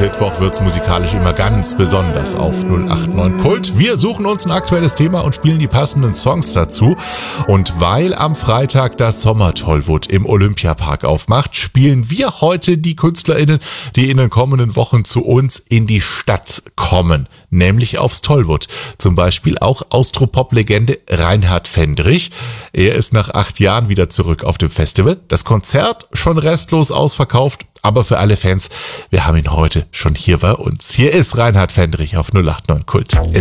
Mittwoch wird's musikalisch immer ganz besonders auf 089 Kult. Wir suchen uns ein aktuelles Thema und spielen die passenden Songs dazu. Und weil am Freitag das Sommertollwood im Olympiapark aufmacht, spielen wir heute die KünstlerInnen, die in den kommenden Wochen zu uns in die Stadt kommen, nämlich aufs Tollwood. Zum Beispiel auch Austropop-Legende Reinhard Fendrich. Er ist nach 8 Jahren wieder zurück auf dem Festival. Das Konzert schon restlos ausverkauft, aber für alle Fans, wir haben ihn heute schon hier bei uns. Hier ist Reinhard Fendrich auf 089 Kult.